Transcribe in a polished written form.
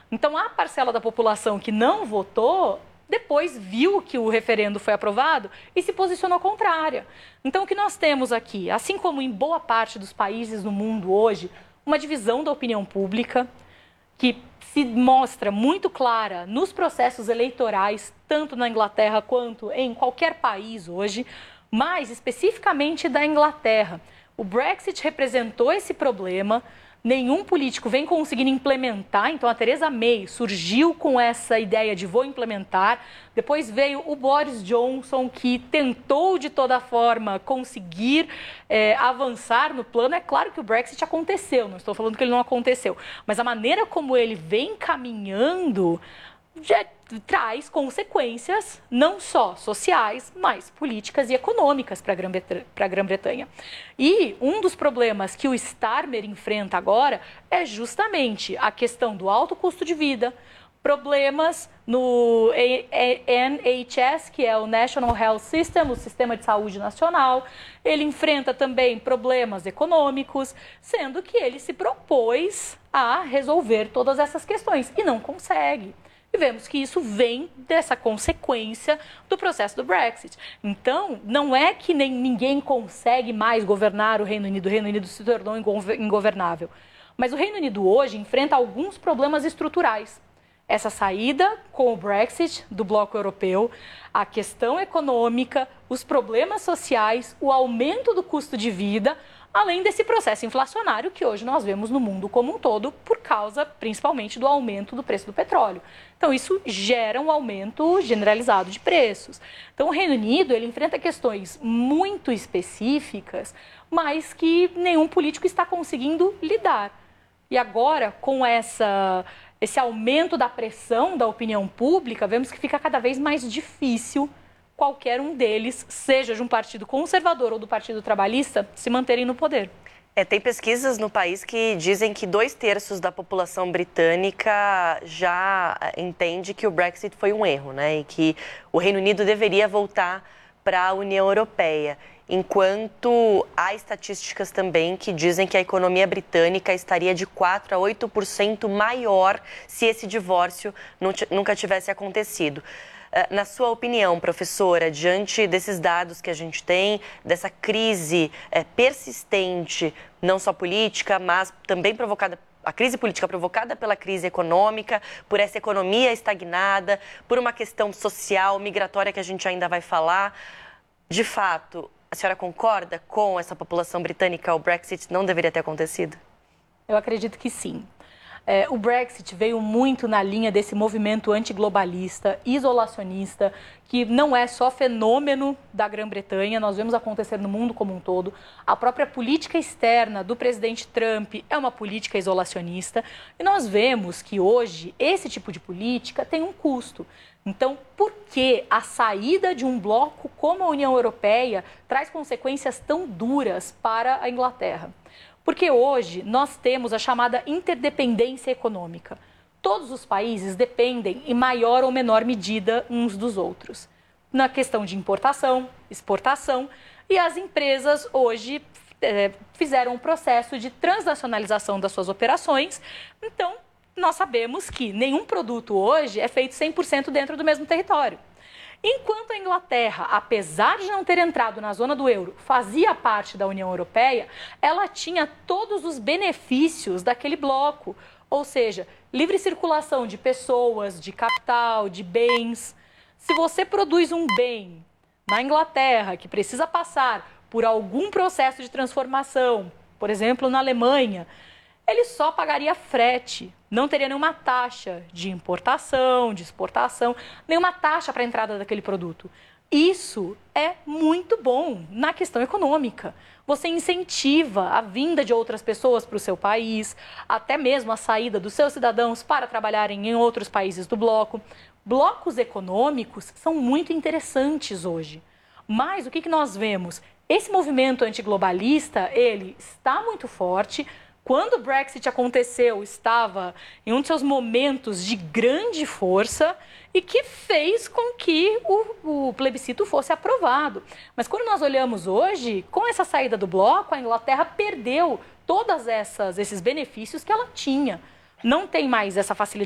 Então, a parcela da população que não votou, depois viu que o referendo foi aprovado e se posicionou contrária. Então, o que nós temos aqui, assim como em boa parte dos países no mundo hoje, uma divisão da opinião pública que se mostra muito clara nos processos eleitorais, tanto na Inglaterra quanto em qualquer país hoje, mas especificamente da Inglaterra. O Brexit representou esse problema, nenhum político vem conseguindo implementar, então a Theresa May surgiu com essa ideia de vou implementar, depois veio o Boris Johnson, que tentou de toda forma conseguir avançar no plano. É claro que o Brexit aconteceu, não estou falando que ele não aconteceu, mas a maneira como ele vem caminhando já traz consequências não só sociais, mas políticas e econômicas para a Grã-Bretanha. E um dos problemas que o Starmer enfrenta agora é justamente a questão do alto custo de vida, problemas no NHS, que é o National Health System, o Sistema de Saúde Nacional. Ele enfrenta também problemas econômicos, sendo que ele se propôs a resolver todas essas questões e não consegue. E vemos que isso vem dessa consequência do processo do Brexit. Então, não é que ninguém consegue mais governar o Reino Unido se tornou ingovernável. Mas o Reino Unido hoje enfrenta alguns problemas estruturais. Essa saída com o Brexit do bloco europeu, a questão econômica, os problemas sociais, o aumento do custo de vida, além desse processo inflacionário que hoje nós vemos no mundo como um todo, por causa principalmente do aumento do preço do petróleo. Então, isso gera um aumento generalizado de preços. Então, o Reino Unido ele enfrenta questões muito específicas, mas que nenhum político está conseguindo lidar. E agora, com esse aumento da pressão da opinião pública, vemos que fica cada vez mais difícil qualquer um deles, seja de um partido conservador ou do Partido Trabalhista, se manterem no poder. Tem pesquisas no país que dizem que 2/3 da população britânica já entende que o Brexit foi um erro, né? E que o Reino Unido deveria voltar para a União Europeia. Enquanto há estatísticas também que dizem que a economia britânica estaria de 4% a 8% maior se esse divórcio nunca tivesse acontecido. Na sua opinião, professora, diante desses dados que a gente tem, dessa crise persistente, não só política, mas também provocada, a crise política provocada pela crise econômica, por essa economia estagnada, por uma questão social, migratória que a gente ainda vai falar, de fato, a senhora concorda com essa população britânica? O Brexit não deveria ter acontecido? Eu acredito que sim. O Brexit veio muito na linha desse movimento antiglobalista, isolacionista, que não é só fenômeno da Grã-Bretanha, nós vemos acontecer no mundo como um todo. A própria política externa do presidente Trump é uma política isolacionista e nós vemos que hoje esse tipo de política tem um custo. Então, por que a saída de um bloco como a União Europeia traz consequências tão duras para a Inglaterra? Porque hoje nós temos a chamada interdependência econômica. Todos os países dependem em maior ou menor medida uns dos outros. Na questão de importação, exportação, e as empresas hoje fizeram um processo de transnacionalização das suas operações. Então, nós sabemos que nenhum produto hoje é feito 100% dentro do mesmo território. Enquanto a Inglaterra, apesar de não ter entrado na zona do euro, fazia parte da União Europeia, ela tinha todos os benefícios daquele bloco, ou seja, livre circulação de pessoas, de capital, de bens. Se você produz um bem na Inglaterra que precisa passar por algum processo de transformação, por exemplo, na Alemanha, ele só pagaria frete, não teria nenhuma taxa de importação, de exportação, nenhuma taxa para a entrada daquele produto. Isso é muito bom na questão econômica. Você incentiva a vinda de outras pessoas para o seu país, até mesmo a saída dos seus cidadãos para trabalharem em outros países do bloco. Blocos econômicos são muito interessantes hoje. Mas o que nós vemos? Esse movimento antiglobalista, ele está muito forte. Quando o Brexit aconteceu, estava em um de seus momentos de grande força e que fez com que o plebiscito fosse aprovado. Mas quando nós olhamos hoje, com essa saída do bloco, a Inglaterra perdeu todos esses benefícios que ela tinha. Não tem mais essa facilidade